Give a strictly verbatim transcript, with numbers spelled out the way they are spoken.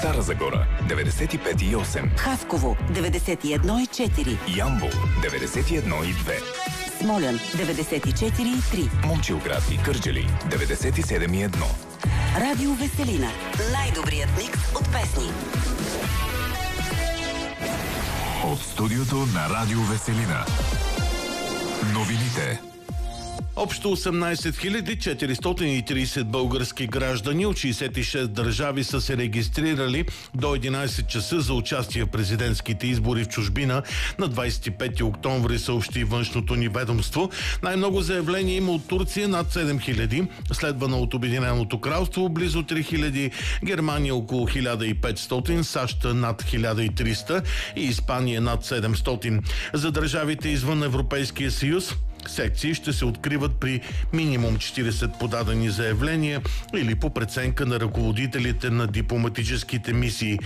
Стара Загора деветдесет и пет и осем, Хасково деветдесет и едно и четири, Ямбол деветдесет и едно и две, Смолян деветдесет и четири и три, Момчилград и Кърджали деветдесет и седем и едно. Радио Веселина. Най-добрият микс от песни. От студиото на Радио Веселина. Новините. Общо осемнадесет хиляди четиристотин и тридесет български граждани от шейсет и шест държави са се регистрирали до единадесет часа за участие в президентските избори в чужбина на двадесет и пети октомври, съобщи външното ни ведомство. Най-много заявления има от Турция, над седем хиляди, следвана от Обединеното кралство близо три хиляди, Германия около хиляда и петстотин, САЩ над хиляда и триста и Испания над седемстотин. За държавите извън Европейския съюз секции ще се откриват при минимум четиридесет подадени заявления или по преценка на ръководителите на дипломатическите мисии.